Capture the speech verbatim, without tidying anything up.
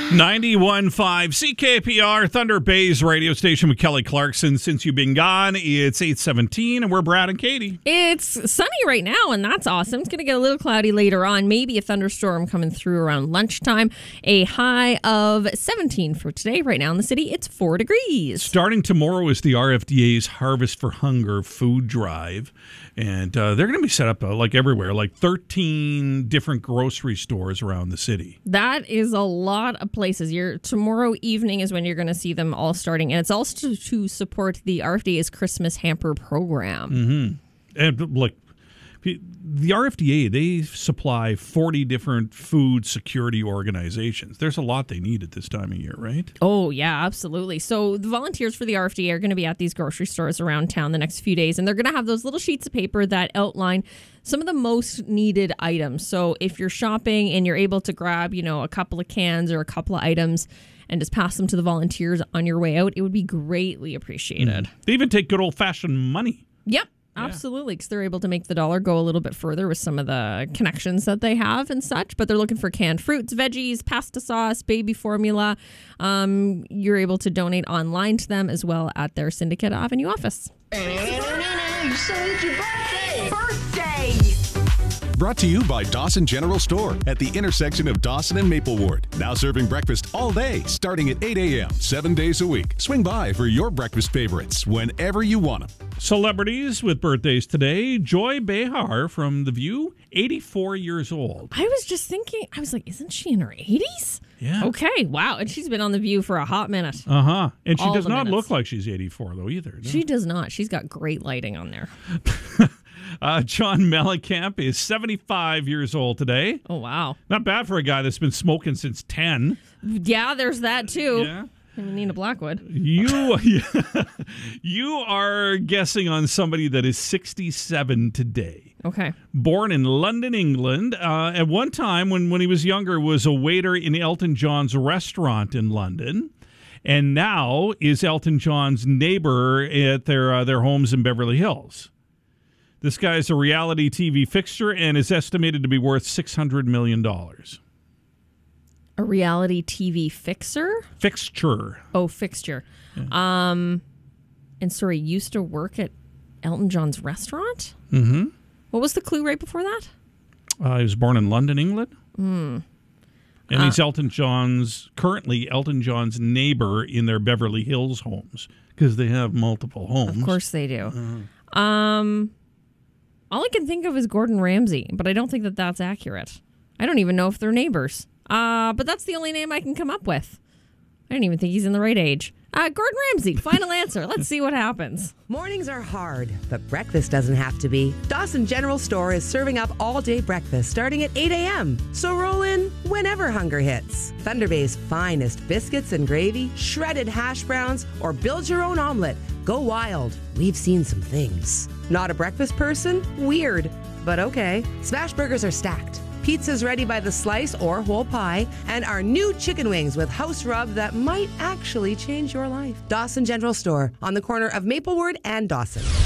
ninety-one point five C K P R, Thunder Bay's radio station with Kelly Clarkson. Since you've been gone, it's eight seventeen, and we're Brad and Katie. It's sunny right now, and that's awesome. It's going to get a little cloudy later on. Maybe a thunderstorm coming through around lunchtime. A high of seventeen for today. Right now in the city, it's four degrees. Starting tomorrow is the R F D A's Harvest for Hunger food drive. And uh, they're going to be set up uh, like everywhere, like thirteen different grocery stores around the city. That is a lot of places. You're, tomorrow evening is when you're going to see them all starting. And it's also to support the R F D A's Christmas Hamper program. Mm-hmm. And like the R F D A, they supply forty different food security organizations. There's a lot they need at this time of year, right? Oh, yeah, absolutely. So the volunteers for the R F D A are going to be at these grocery stores around town the next few days, and they're going to have those little sheets of paper that outline some of the most needed items. So if you're shopping and you're able to grab, you know, a couple of cans or a couple of items and just pass them to the volunteers on your way out, it would be greatly appreciated. Mm. They even take good old-fashioned money. Yep. Absolutely, because they're able to make the dollar go a little bit further with some of the connections that they have and such. But they're looking for canned fruits, veggies, pasta sauce, baby formula. Um, you're able to donate online to them as well at their Syndicate Avenue office. So it's your birthday! Birthday! Brought to you by Dawson General Store at the intersection of Dawson and Maple Ward. Now serving breakfast all day, starting at eight a.m., seven days a week. Swing by for your breakfast favorites whenever you want them. Celebrities with birthdays today. Joy Behar from The View, eighty-four years old. I was just thinking, I was like, isn't she in her eighties? Yeah. Okay, wow. And she's been on The View for a hot minute. Uh-huh. And she All does the not minutes. look like she's eighty-four, though, either. No? She does not. She's got great lighting on there. uh, John Mellencamp is seventy-five years old today. Oh, wow. Not bad for a guy that's been smoking since ten. Yeah, there's that, too. Yeah. Nina Blackwood. You, you are guessing on somebody that is sixty-seven today. Okay. Born in London, England. Uh, at one time, when, when he was younger, was a waiter in Elton John's restaurant in London. And now is Elton John's neighbor at their uh, their homes in Beverly Hills. This guy is a reality T V fixture and is estimated to be worth six hundred million dollars. A reality T V fixer? Fixture. Oh, fixture. Yeah. Um, and sorry, used to work at Elton John's restaurant? Mm-hmm. What was the clue right before that? Uh, he was born in London, England. Mm. And uh, he's Elton John's, currently Elton John's neighbor in their Beverly Hills homes, because they have multiple homes. Of course they do. Uh-huh. Um, all I can think of is Gordon Ramsay, but I don't think that that's accurate. I don't even know if they're neighbors. Uh, but that's the only name I can come up with. I don't even think he's in the right age. Uh, Gordon Ramsay, final answer. Let's see what happens. Mornings are hard, but breakfast doesn't have to be. Dawson General Store is serving up all-day breakfast starting at eight a.m. So roll in whenever hunger hits. Thunder Bay's finest biscuits and gravy, shredded hash browns, or build your own omelet. Go wild. We've seen some things. Not a breakfast person? Weird. But okay. Smash burgers are stacked. Pizza's ready by the slice or whole pie, and our new chicken wings with house rub that might actually change your life. Dawson General Store on the corner of Maple Ward and Dawson.